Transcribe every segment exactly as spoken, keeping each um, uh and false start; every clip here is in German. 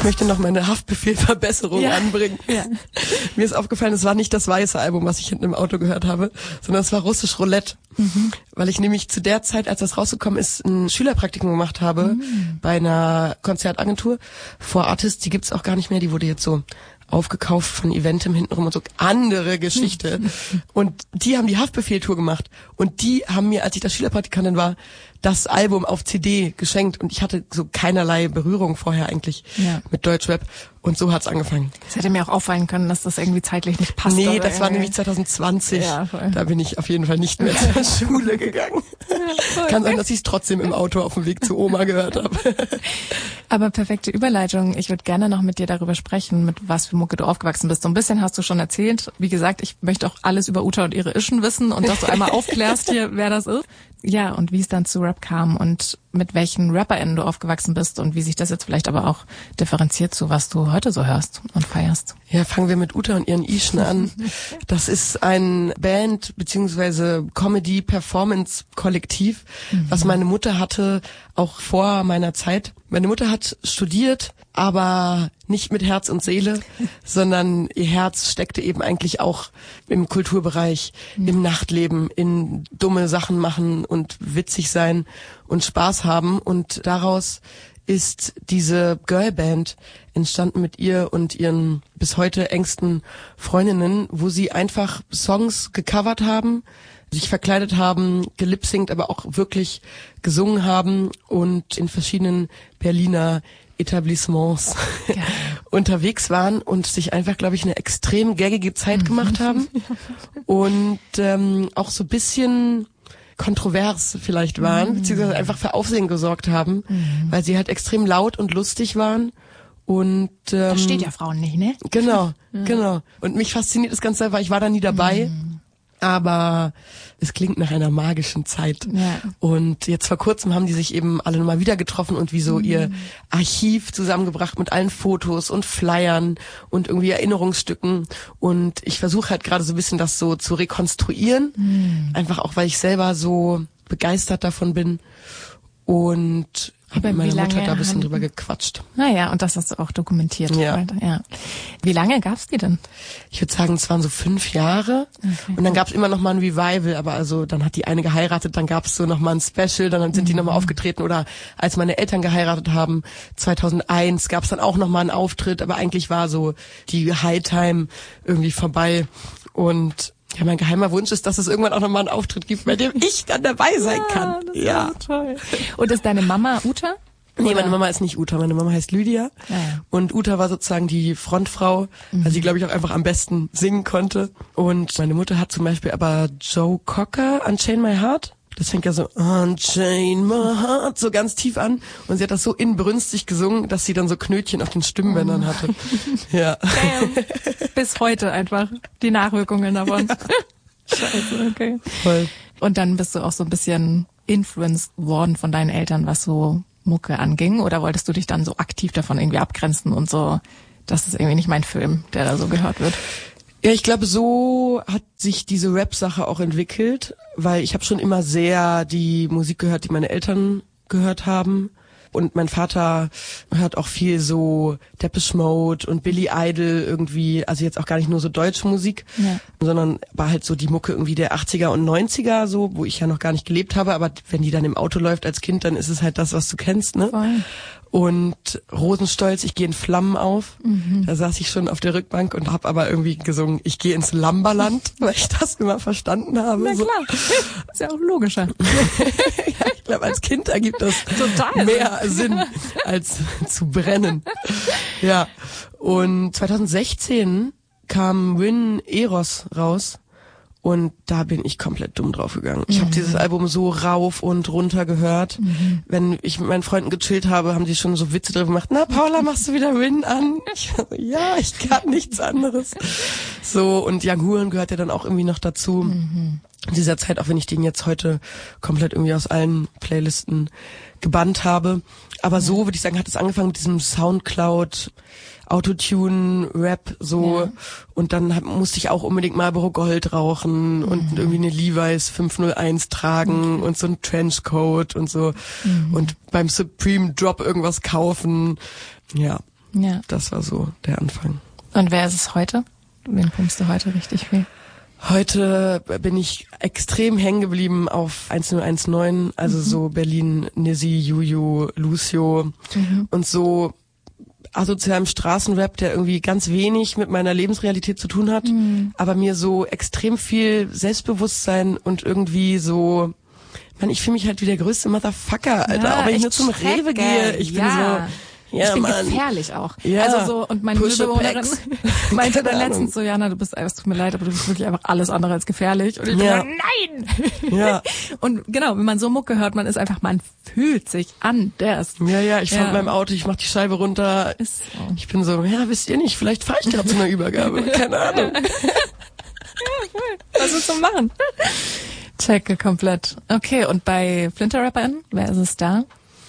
möchte noch meine Haftbefehl-Verbesserung ja. anbringen. Ja. Mir ist aufgefallen, es war nicht das weiße Album, was ich hinten im Auto gehört habe, sondern es war Russisch Roulette. Mhm. Weil ich nämlich zu der Zeit, als das rausgekommen ist, ein Schülerpraktikum gemacht habe mhm. bei einer Konzertagentur. Four Artists, die gibt's auch gar nicht mehr, die wurde jetzt so aufgekauft von Eventim hintenrum und so, andere Geschichte. Und die haben die Haftbefehl-Tour gemacht. Und die haben mir, als ich das Schülerpraktikantin war, das Album auf C D geschenkt. Und ich hatte so keinerlei Berührung vorher eigentlich ja. mit Deutschrap. Und so hat's angefangen. Es hätte mir auch auffallen können, dass das irgendwie zeitlich nicht passt. Nee, das war nämlich zwanzig zwanzig. Ja, da bin ich auf jeden Fall nicht mehr zur Schule gegangen. Ja, kann sein, dass ich es trotzdem im Auto auf dem Weg zu Oma gehört habe. Aber perfekte Überleitung. Ich würde gerne noch mit dir darüber sprechen, mit was für Mucke du aufgewachsen bist. So ein bisschen hast du schon erzählt. Wie gesagt, ich möchte auch alles über Uta und ihre Ischen wissen und dass du einmal aufklärst hier, wer das ist. Ja, und wie es dann zu Rap kam und mit welchen RapperInnen du aufgewachsen bist und wie sich das jetzt vielleicht aber auch differenziert zu, was du heute so hörst und feierst. Ja, fangen wir mit Uta und ihren Ischen an. Das ist ein Band- bzw. Comedy-Performance-Kollektiv, mhm. was meine Mutter hatte, auch vor meiner Zeit. Meine Mutter hat studiert, aber nicht mit Herz und Seele, sondern ihr Herz steckte eben eigentlich auch im Kulturbereich, mhm. im Nachtleben, in dumme Sachen machen und witzig sein und Spaß haben. Und daraus ist diese Girlband entstanden mit ihr und ihren bis heute engsten Freundinnen, wo sie einfach Songs gecovert haben, sich verkleidet haben, gelipsingt, aber auch wirklich gesungen haben und in verschiedenen Berliner Etablissements ja. unterwegs waren und sich einfach, glaube ich, eine extrem gaggige Zeit gemacht haben und ähm, auch so bisschen kontrovers vielleicht waren, mhm. beziehungsweise einfach für Aufsehen gesorgt haben, mhm. weil sie halt extrem laut und lustig waren. Und ähm, das steht ja Frauen nicht, ne? Genau, mhm. genau. Und mich fasziniert das Ganze, weil ich war da nie dabei. Mhm. Aber es klingt nach einer magischen Zeit. Ja. Und jetzt vor kurzem haben die sich eben alle nochmal wieder getroffen und wie so mhm. ihr Archiv zusammengebracht mit allen Fotos und Flyern und irgendwie Erinnerungsstücken. Und ich versuche halt gerade so ein bisschen das so zu rekonstruieren. Mhm. Einfach auch, weil ich selber so begeistert davon bin. Und habe mit meiner Mutter da ein bisschen drüber gequatscht. Naja, und das hast du auch dokumentiert. Ja. Heute. Ja. Wie lange gab's die denn? Ich würde sagen, es waren so fünf Jahre. Okay. Und dann gab's immer noch mal ein Revival, aber also dann hat die eine geheiratet, dann gab's so noch mal ein Special, dann sind mhm. die noch mal aufgetreten. Oder als meine Eltern geheiratet haben, zweitausendeins, gab's dann auch noch mal einen Auftritt. Aber eigentlich war so die High-Time irgendwie vorbei. Und ja, mein geheimer Wunsch ist, dass es irgendwann auch nochmal einen Auftritt gibt, bei dem ich dann dabei sein kann. Ja, das ist ja. so toll. Und ist deine Mama Uta? Nee, oder? Meine Mama ist nicht Uta, meine Mama heißt Lydia. Ja, ja. Und Uta war sozusagen die Frontfrau, mhm. weil sie, glaube ich, auch einfach am besten singen konnte. Und meine Mutter hat zum Beispiel aber Joe Cocker, Unchain My Heart. Das fängt ja so Unchain My Heart so ganz tief an. Und sie hat das so inbrünstig gesungen, dass sie dann so Knötchen auf den Stimmbändern oh. hatte. Ja. Damn. Bis heute einfach die Nachwirkungen davon. Scheiße, okay. Voll. Und dann bist du auch so ein bisschen influenced worden von deinen Eltern, was so Mucke anging? Oder wolltest du dich dann so aktiv davon irgendwie abgrenzen und so, das ist irgendwie nicht mein Film, der da so gehört wird? Ja, ich glaube, so hat sich diese Rap-Sache auch entwickelt, weil ich habe schon immer sehr die Musik gehört, die meine Eltern gehört haben. Und mein Vater hört auch viel so Depeche Mode und Billy Idol irgendwie, also jetzt auch gar nicht nur so deutsche Musik, ja. sondern war halt so die Mucke irgendwie der achtziger und neunziger, so, wo ich ja noch gar nicht gelebt habe, aber wenn die dann im Auto läuft als Kind, dann ist es halt das, was du kennst, ne? Voll. Und Rosenstolz, ich gehe in Flammen auf. Mhm. Da saß ich schon auf der Rückbank und habe aber irgendwie gesungen, ich gehe ins Lamberland, weil ich das immer verstanden habe. Na klar, so. Ist ja auch logischer. Ja, ich glaube, als Kind ergibt das Total mehr Sinn, als zu brennen. Ja, und zweitausendsechzehn kam Win Eros raus. Und da bin ich komplett dumm drauf gegangen. Ich mhm. habe dieses Album so rauf und runter gehört. Mhm. Wenn ich mit meinen Freunden gechillt habe, haben die schon so Witze drüber gemacht. Na, Paula, machst du wieder Win an? Ich war so, ja, ich kann nichts anderes. So, und Young Huren gehört ja dann auch irgendwie noch dazu. Mhm. In dieser Zeit, auch wenn ich den jetzt heute komplett irgendwie aus allen Playlisten gebannt habe. Aber ja. so, würde ich sagen, hat es angefangen mit diesem Soundcloud, Autotune, Rap, so. Ja. Und dann hab, musste ich auch unbedingt Marlboro Gold rauchen mhm. und irgendwie eine Levi's fünf null eins tragen okay. und so ein Trenchcoat und so. Mhm. Und beim Supreme Drop irgendwas kaufen. Ja. Ja. Das war so der Anfang. Und wer ist es heute? Wen pumpst du heute richtig viel? Heute bin ich extrem hängen geblieben auf eins null eins neun, also mhm. so Berlin, Nizzy, Juju, Lucio mhm. und so asozialem Straßenrap, der irgendwie ganz wenig mit meiner Lebensrealität zu tun hat, mhm. aber mir so extrem viel Selbstbewusstsein und irgendwie so, man, ich fühle mich halt wie der größte Motherfucker, Alter, ja, auch wenn ich nur ich zum Rewe gehe. Ich bin ja. so... Ja, ich bin Mann. gefährlich auch. Ja. Also so, und meine Mitbewohnerin meinte dann Keine letztens so, Jana, du bist, es tut mir leid, aber du bist wirklich einfach alles andere als gefährlich. Und ich ja. bin so, nein! Ja. Und genau, wenn man so Mucke hört, man ist einfach, man fühlt sich anders. Ja, ja, ich fahr ja. mit meinem Auto, ich mach die Scheibe runter. Ist so. Ich bin so, ja, wisst ihr nicht, vielleicht fahre ich gerade zu einer Übergabe. Keine Ahnung. Ja, voll. Was willst du machen? Checke komplett. Okay, und bei Flinter-Rappern, wer ist es da?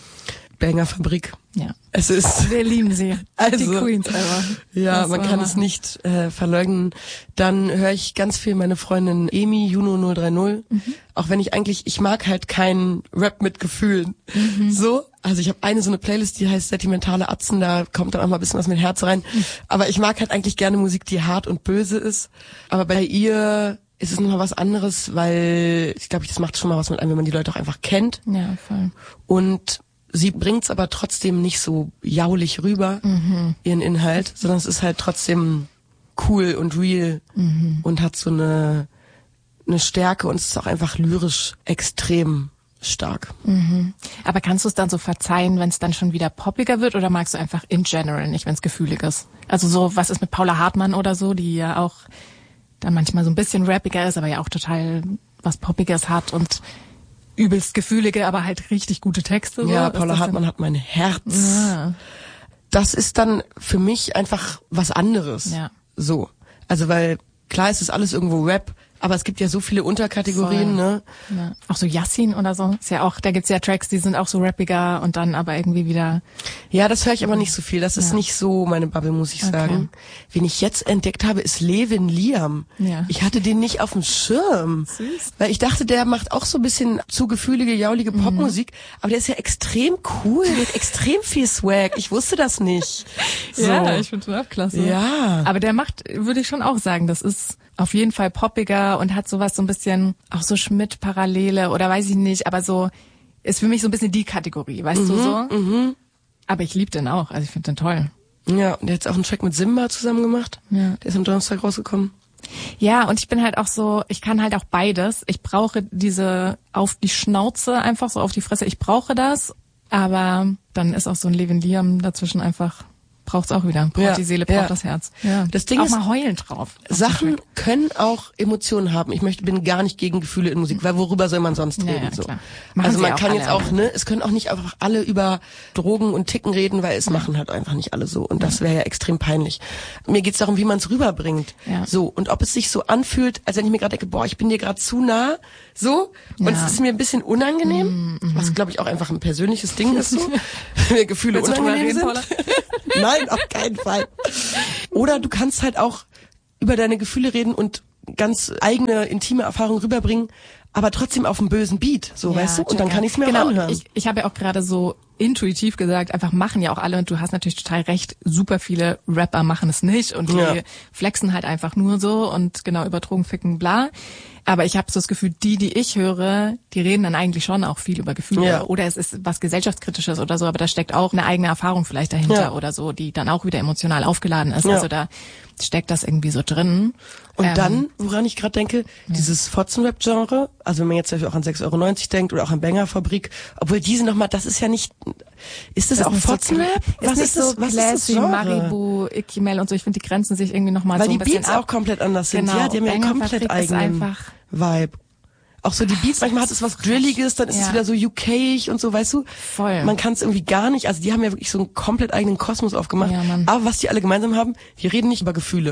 Banger Fabrik. Ja. Es ist. Wir lieben sie. Also, die Queens einfach. Ja, das man kann es nicht äh, verleugnen. Dann höre ich ganz viel meine Freundin Emi, Juno null drei null. Mhm. Auch wenn ich eigentlich, ich mag halt keinen Rap mit Gefühlen. Mhm. So, also ich habe eine so eine Playlist, die heißt Sentimentale Atzen, da kommt dann auch mal ein bisschen was mit Herz rein. Mhm. Aber ich mag halt eigentlich gerne Musik, die hart und böse ist. Aber bei ihr ist es nochmal was anderes, weil ich glaube, das macht schon mal was mit einem, wenn man die Leute auch einfach kennt. Ja, voll. Und sie bringt's aber trotzdem nicht so jaulig rüber, mhm. ihren Inhalt, sondern es ist halt trotzdem cool und real mhm. und hat so eine, eine Stärke und es ist auch einfach lyrisch extrem stark. Mhm. Aber kannst du es dann so verzeihen, wenn es dann schon wieder poppiger wird, oder magst du einfach in general nicht, wenn es gefühlig ist? Also so, was ist mit Paula Hartmann oder so, die ja auch dann manchmal so ein bisschen rappiger ist, aber ja auch total was Poppiges hat und übelst gefühlige, aber halt richtig gute Texte. So. Ja, Paula Hartmann hat mein Herz. Ja. Das ist dann für mich einfach was anderes. Ja. So. Also weil, klar ist es alles irgendwo Rap, aber es gibt ja so viele Unterkategorien, Voll. ne? Ja. Auch so Yassin oder so. Ist ja auch, da gibt's ja Tracks, die sind auch so rappiger und dann aber irgendwie wieder. Ja, das höre ich aber nicht so viel. Das ist ja. nicht so meine Bubble, muss ich okay. sagen. Wen ich jetzt entdeckt habe, ist Levin Liam. Ja. Ich hatte den nicht auf dem Schirm. Süß. Weil ich dachte, der macht auch so ein bisschen zu gefühlige, jaulige Popmusik. Mhm. Aber der ist ja extrem cool, mit extrem viel Swag. Ich wusste das nicht. So. Ja, ich finde Rap klasse. Ja. Aber der macht, würde ich schon auch sagen, das ist auf jeden Fall poppiger und hat sowas so ein bisschen, auch so Schmidt-Parallele oder weiß ich nicht, aber so, ist für mich so ein bisschen die Kategorie, weißt mhm, du so? Mhm. Aber ich liebe den auch, also ich finde den toll. Ja, und der hat jetzt auch einen Track mit Simba zusammen gemacht. Ja. Der ist am Donnerstag rausgekommen. Ja, und ich bin halt auch so, ich kann halt auch beides. Ich brauche diese auf die Schnauze einfach, so auf die Fresse, ich brauche das, aber dann ist auch so ein Levin Liam dazwischen einfach, braucht's auch wieder. Braucht ja, die Seele, braucht ja. das Herz. Ja. Das Ding auch ist, mal heulen drauf. Sachen können auch Emotionen haben. Ich möchte, bin gar nicht gegen Gefühle in Musik, weil worüber soll man sonst ja, reden? ja, so. Klar. Also man auch kann alle, jetzt auch, ne, es können auch nicht einfach alle über Drogen und Ticken reden, weil es ja. machen halt einfach nicht alle so. Und das wäre ja extrem peinlich. Mir geht's darum, wie man es rüberbringt. Ja. So. Und ob es sich so anfühlt, als wenn ich mir gerade denke, boah, ich bin dir gerade zu nah, so. Und ja. es ist mir ein bisschen unangenehm, mhm. was glaube ich auch einfach ein persönliches Ding ist, so. Mir Gefühle Willst unangenehm reden, sind. Paula? Nein, auf keinen Fall. Oder du kannst halt auch über deine Gefühle reden und ganz eigene, intime Erfahrungen rüberbringen, aber trotzdem auf einem bösen Beat, so, ja, weißt du? Und dann kann ich es mir genau, auch anhören. Ich, ich habe ja auch gerade so intuitiv gesagt, einfach machen ja auch alle, und du hast natürlich total recht, super viele Rapper machen es nicht und die ja. flexen halt einfach nur so und genau, über Drogen ficken, bla. Aber ich habe so das Gefühl, die, die ich höre, die reden dann eigentlich schon auch viel über Gefühle. Ja. Oder es ist was Gesellschaftskritisches oder so, aber da steckt auch eine eigene Erfahrung vielleicht dahinter ja. oder so, die dann auch wieder emotional aufgeladen ist. Ja. Also da steckt das irgendwie so drin. Und ähm, dann, woran ich gerade denke, ja. dieses Fotzenrap-Genre, also wenn man jetzt auch an sechs Euro neunzig denkt oder auch an Banger-Fabrik, obwohl diese nochmal, das ist ja nicht, ist das, das auch Fotzenrap? So, was ist das? So, was Classy, ist das Genre? Maribu, Ikimel und so, ich finde, die grenzen sich irgendwie nochmal so ein bisschen ab. Weil die Beats auch komplett anders sind. Genau. Ja, die haben ja einen komplett eigenen einfach Vibe. Auch so die Beats, manchmal hat es was Drilliges, dann ist ja. es wieder so U K-ig und so, weißt du? Voll. Man kann es irgendwie gar nicht, also die haben ja wirklich so einen komplett eigenen Kosmos aufgemacht. Ja, Mann. Aber was die alle gemeinsam haben, die reden nicht über Gefühle.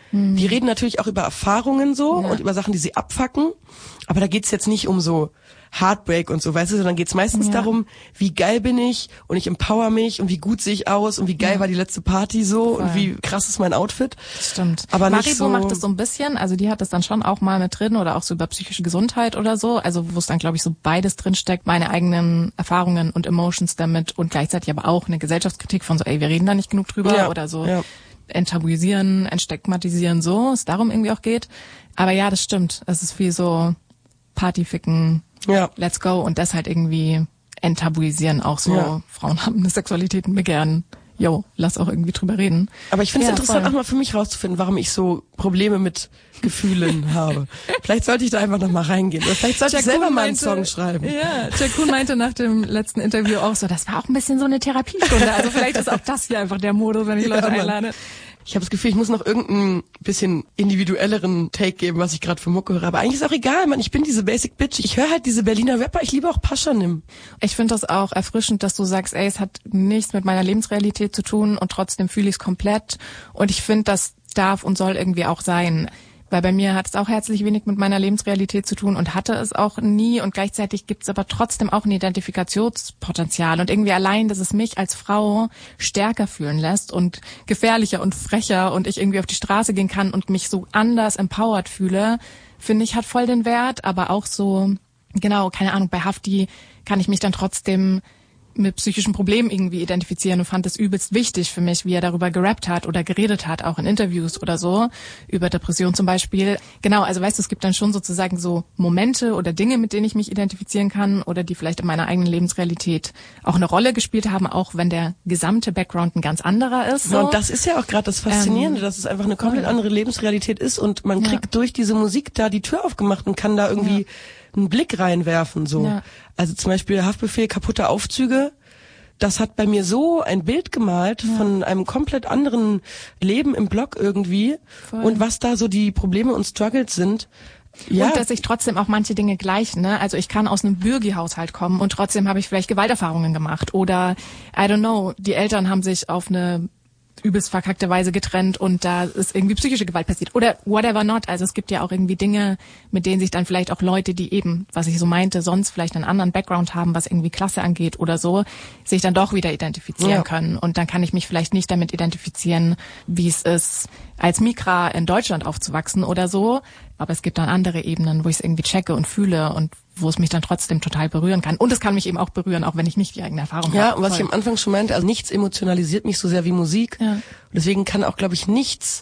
Mhm. Die reden natürlich auch über Erfahrungen so ja. und über Sachen, die sie abfacken. Aber da geht's jetzt nicht um so Heartbreak und so, weißt du, sondern geht's meistens ja. darum, wie geil bin ich und ich empower mich und wie gut sehe ich aus und wie geil ja. war die letzte Party so Voll. Und wie krass ist mein Outfit. Stimmt. Aber Maribo nicht so macht das so ein bisschen, also die hat das dann schon auch mal mit drin oder auch so über psychische Gesundheit oder so, also wo es dann, glaube ich, so beides drin steckt, meine eigenen Erfahrungen und Emotions damit und gleichzeitig aber auch eine Gesellschaftskritik von so, ey, wir reden da nicht genug drüber ja. oder so. Ja. Enttabuisieren, entstigmatisieren, so, es darum irgendwie auch geht. Aber ja, das stimmt. Es ist viel so Partyficken, ja. let's go und das halt irgendwie enttabuisieren, auch so ja. Frauen haben eine Sexualität und Begehren. Jo, lass auch irgendwie drüber reden. Aber ich finde es ja, interessant, voll. auch mal für mich rauszufinden, warum ich so Probleme mit Gefühlen habe. Vielleicht sollte ich da einfach noch mal reingehen. Oder vielleicht sollte Jack ich selber Kuhn mal einen meinte, Song schreiben. Ja, Jack Kuhn meinte nach dem letzten Interview auch so, das war auch ein bisschen so eine Therapiestunde. Also vielleicht ist auch das hier einfach der Modus, wenn ich Leute ja, einlade. Ich habe das Gefühl, ich muss noch irgendeinen bisschen individuelleren Take geben, was ich gerade für Mucke höre. Aber eigentlich ist auch egal, Mann. Ich bin diese Basic Bitch. Ich höre halt diese Berliner Rapper. Ich liebe auch Paschanim. Ich finde das auch erfrischend, dass du sagst, ey, es hat nichts mit meiner Lebensrealität zu tun und trotzdem fühle ich es komplett. Und ich finde, das darf und soll irgendwie auch sein. Weil bei mir hat es auch herzlich wenig mit meiner Lebensrealität zu tun und hatte es auch nie. Und gleichzeitig gibt es aber trotzdem auch ein Identifikationspotenzial. Und irgendwie allein, dass es mich als Frau stärker fühlen lässt und gefährlicher und frecher und ich irgendwie auf die Straße gehen kann und mich so anders empowered fühle, finde ich, hat voll den Wert. Aber auch so, genau, keine Ahnung, bei Hafti kann ich mich dann trotzdem mit psychischen Problemen irgendwie identifizieren und fand es übelst wichtig für mich, wie er darüber gerappt hat oder geredet hat, auch in Interviews oder so, über Depression zum Beispiel. Genau, also weißt du, es gibt dann schon sozusagen so Momente oder Dinge, mit denen ich mich identifizieren kann oder die vielleicht in meiner eigenen Lebensrealität auch eine Rolle gespielt haben, auch wenn der gesamte Background ein ganz anderer ist. So. Ja, und das ist ja auch gerade das Faszinierende, ähm, dass es einfach eine komplett ja. andere Lebensrealität ist und man kriegt ja. durch diese Musik da die Tür aufgemacht und kann da irgendwie ja. einen Blick reinwerfen, so. Ja. Also zum Beispiel Haftbefehl, kaputte Aufzüge. Das hat bei mir so ein Bild gemalt ja. von einem komplett anderen Leben im Block irgendwie. Voll. Und was da so die Probleme und Struggles sind. Ja. Und dass sich trotzdem auch manche Dinge gleichen, ne? Also ich kann aus einem Bürgi-Haushalt kommen und trotzdem habe ich vielleicht Gewalterfahrungen gemacht oder I don't know, die Eltern haben sich auf eine übelst verkackte Weise getrennt und da ist irgendwie psychische Gewalt passiert oder whatever not. Also es gibt ja auch irgendwie Dinge, mit denen sich dann vielleicht auch Leute, die eben, was ich so meinte, sonst vielleicht einen anderen Background haben, was irgendwie Klasse angeht oder so, sich dann doch wieder identifizieren ja. können. Und dann kann ich mich vielleicht nicht damit identifizieren, wie es ist, als Migrantin in Deutschland aufzuwachsen oder so. Aber es gibt dann andere Ebenen, wo ich es irgendwie checke und fühle und wo es mich dann trotzdem total berühren kann. Und es kann mich eben auch berühren, auch wenn ich nicht die eigene Erfahrung ja, habe. Ja, und was Voll. ich am Anfang schon meinte, also nichts emotionalisiert mich so sehr wie Musik. Ja. Und deswegen kann auch, glaube ich, nichts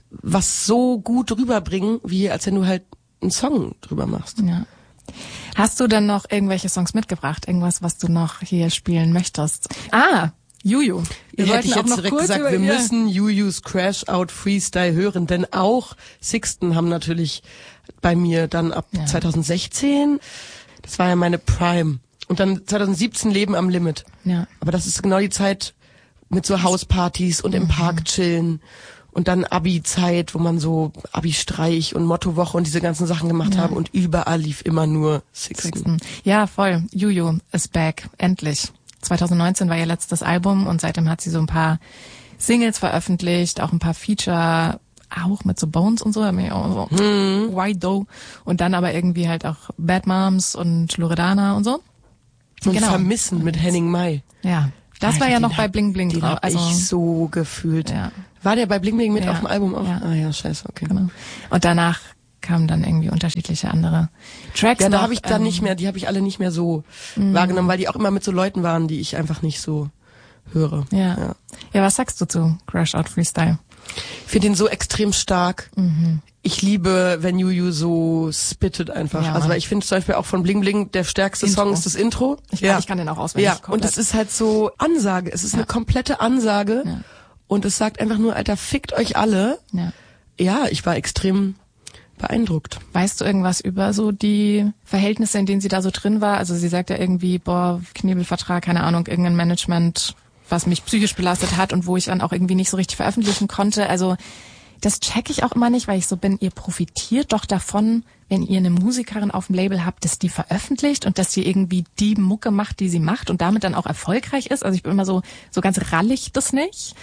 was so gut rüberbringen, wie als wenn du halt einen Song drüber machst. Ja. Hast du denn noch irgendwelche Songs mitgebracht? Irgendwas, was du noch hier spielen möchtest? Ah, Juju. Wir hätte ich jetzt auch direkt gesagt, wir ihr. müssen Jujus Crash Out Freestyle hören, denn auch Sixten haben natürlich bei mir dann ab ja. zwanzig sechzehn, das war ja meine Prime, und dann zwanzig siebzehn Leben am Limit. Ja. Aber das ist genau die Zeit mit so Hauspartys und im mhm. Park chillen und dann Abi-Zeit, wo man so Abi-Streich und Mottowoche und diese ganzen Sachen gemacht ja. haben und überall lief immer nur Sixten. Sixten. Ja, voll. Juju is back. Endlich. zwanzig neunzehn war ihr letztes Album und seitdem hat sie so ein paar Singles veröffentlicht, auch ein paar Feature, auch mit so Bones und so, auch so hm. White Dough und dann aber irgendwie halt auch Bad Moms und Loredana und so. Und genau. Vermissen mit Henning Mai. Ja, das Alter, war ja noch hab, bei Bling Bling drauf. Den hab also, ich so gefühlt. Ja. War der bei Bling Bling mit ja. auf dem Album auch? Ja. Ah ja, scheiße, okay. Genau. Und danach kamen dann irgendwie unterschiedliche andere Tracks. Ja, da noch, habe ich dann ähm, nicht mehr, die habe ich alle nicht mehr so mh. wahrgenommen, weil die auch immer mit so Leuten waren, die ich einfach nicht so höre. Ja. Ja, ja, was sagst du zu Crash Out Freestyle? Ich finde den so extrem stark. Mhm. Ich liebe, wenn Juju so spittet einfach. Ja. Also weil ich finde zum Beispiel auch von Bling Bling, der stärkste Intro. Song ist das Intro. Ich kann, ja. ich kann den auch auswendig. Ja, komplett. Und es ist halt so Ansage. Es ist ja. eine komplette Ansage. Ja. Und es sagt einfach nur, Alter, fickt euch alle. Ja, ja, ich war extrem beeindruckt. Weißt du irgendwas über so die Verhältnisse, in denen sie da so drin war? Also sie sagt ja irgendwie, boah, Knebelvertrag, keine Ahnung, irgendein Management, was mich psychisch belastet hat und wo ich dann auch irgendwie nicht so richtig veröffentlichen konnte. Also das check ich auch immer nicht, weil ich so bin, ihr profitiert doch davon, wenn ihr eine Musikerin auf dem Label habt, dass die veröffentlicht und dass sie irgendwie die Mucke macht, die sie macht und damit dann auch erfolgreich ist. Also ich bin immer so, so ganz rallig das nicht.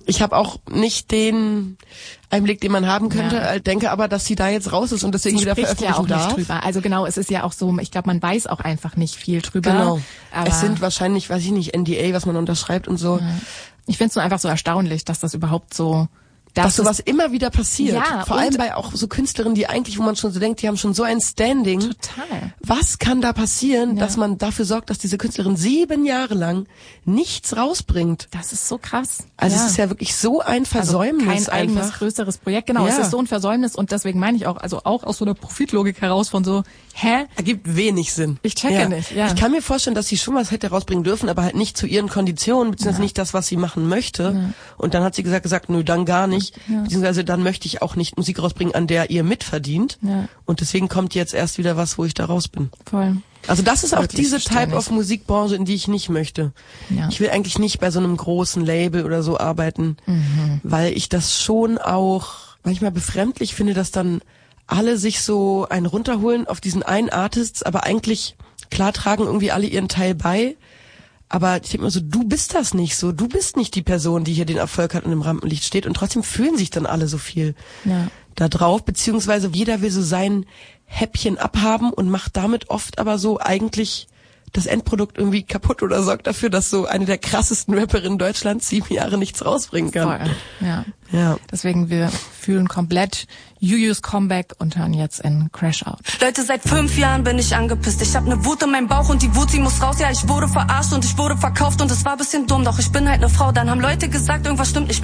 Ich habe auch nicht den Einblick, den man haben könnte, ja. denke aber, dass sie da jetzt raus ist und deswegen sie wieder veröffentlichen ja auch darf. Nicht drüber. Also genau, es ist ja auch so, ich glaube, man weiß auch einfach nicht viel drüber. Genau. Aber es sind wahrscheinlich, weiß ich nicht, N D A, was man unterschreibt und so. Ja. Ich finde es nur einfach so erstaunlich, dass das überhaupt so... Dass sowas immer wieder passiert. Ja, vor allem bei auch so Künstlerinnen, die eigentlich, wo man schon so denkt, die haben schon so ein Standing. Total. Was kann da passieren, ja. dass man dafür sorgt, dass diese Künstlerin sieben Jahre lang nichts rausbringt? Das ist so krass. Also ja. es ist ja wirklich so ein Versäumnis. Also kein eigenes, einfach. größeres Projekt. Genau, ja. es ist so ein Versäumnis und deswegen meine ich auch, also auch aus so einer Profitlogik heraus von so, hä? Ergibt wenig Sinn. Ich checke ja. nicht, ja. Ich kann mir vorstellen, dass sie schon was hätte rausbringen dürfen, aber halt nicht zu ihren Konditionen, beziehungsweise ja. nicht das, was sie machen möchte. Ja. Und dann hat sie gesagt, gesagt, nö, dann gar nicht. Ja. Beziehungsweise dann möchte ich auch nicht Musik rausbringen, an der ihr mitverdient. Ja. Und deswegen kommt jetzt erst wieder was, wo ich da raus bin. Voll. Also das ist auch Wirklich diese Type of Musikbranche, in die ich nicht möchte. Ja. Ich will eigentlich nicht bei so einem großen Label oder so arbeiten, mhm. weil ich das schon auch manchmal befremdlich finde, dass dann alle sich so einen runterholen auf diesen einen Artist, aber eigentlich, klar tragen irgendwie alle ihren Teil bei. Aber ich denke mir so, du bist das nicht so. Du bist nicht die Person, die hier den Erfolg hat und im Rampenlicht steht. Und trotzdem fühlen sich dann alle so viel ja. da drauf. Beziehungsweise jeder will so sein Häppchen abhaben und macht damit oft aber so eigentlich das Endprodukt irgendwie kaputt oder sorgt dafür, dass so eine der krassesten Rapperinnen Deutschlands sieben Jahre nichts rausbringen kann. Voll. Ja. ja. Deswegen, wir fühlen komplett Jujus Comeback und hören jetzt in Crash Out. Leute, seit fünf Jahren bin ich angepisst. Ich hab ne Wut in meinem Bauch und die Wut, sie muss raus. Ja, ich wurde verarscht und ich wurde verkauft und es war ein bisschen dumm. Doch ich bin halt ne Frau. Dann haben Leute gesagt, irgendwas stimmt nicht.